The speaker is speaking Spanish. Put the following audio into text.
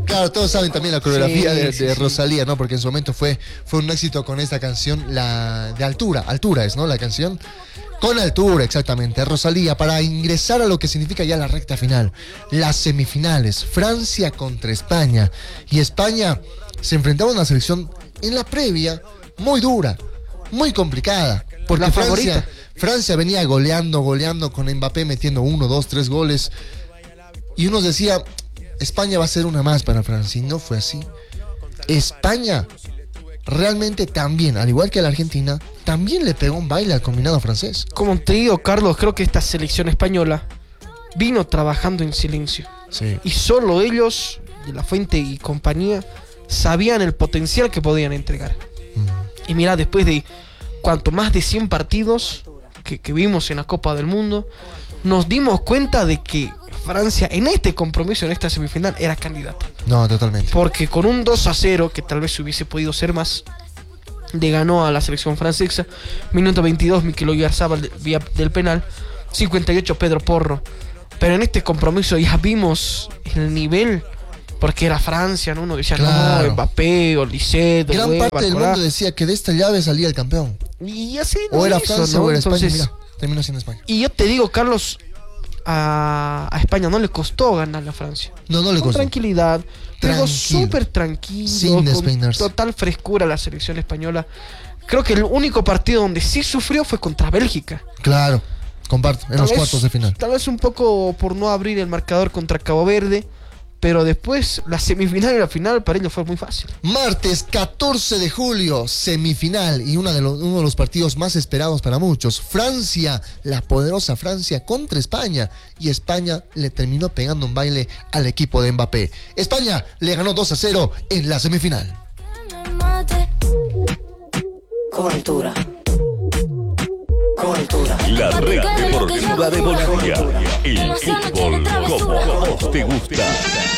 Claro, todos saben también la coreografía de Rosalía, ¿no? Porque en su momento fue un éxito con esta canción, la de Altura es, ¿no? La canción. Con altura, exactamente. Rosalía, para ingresar a lo que significa ya la recta final. Las semifinales. Francia contra España. Y España se enfrentaba a una selección en la previa muy dura, muy complicada. Porque la favorita. Francia venía goleando con Mbappé metiendo 1, 2, 3 goles. Y uno decía, España va a ser una más para Francia. Y no fue así. España realmente también, al igual que la Argentina, también le pegó un baile al combinado francés. Como te digo, Carlos, creo que esta selección española vino trabajando en silencio. Sí. Y solo ellos, de La Fuente y compañía, sabían el potencial que podían entregar. Y mira, después de más de 100 partidos que vimos en la Copa del Mundo, nos dimos cuenta de que Francia en este compromiso, en esta semifinal, era candidata. No, totalmente. Porque con un 2-0, que tal vez hubiese podido ser más, le ganó a la selección francesa. Minuto 22, Mikel Oyarzabal vía del penal. 58, Pedro Porro. Pero en este compromiso ya vimos el nivel, porque era Francia, ¿no? Uno decía, claro, no, Mbappé, Olise, gran parte del mundo decía que de esta llave salía el campeón. Y así o era Francia, ¿no? O era España. Mira, terminó siendo España. Y yo te digo, Carlos, a España no le costó ganar a Francia. No le costó. Con tranquilidad. Llegó súper tranquilo, sin despeinarse, con total frescura la selección española. Creo que el único partido donde sí sufrió fue contra Bélgica. Claro, comparto, en los cuartos de final. Tal vez un poco por no abrir el marcador contra Cabo Verde, pero después la semifinal y la final para ellos fue muy fácil. Martes 14 de julio, semifinal y uno de los partidos más esperados para muchos. Francia, la poderosa Francia contra España. Y España le terminó pegando un baile al equipo de Mbappé. España le ganó 2-0 en la semifinal. Cobertura. La red deportiva de Bolivia. El fútbol como a vos te gusta.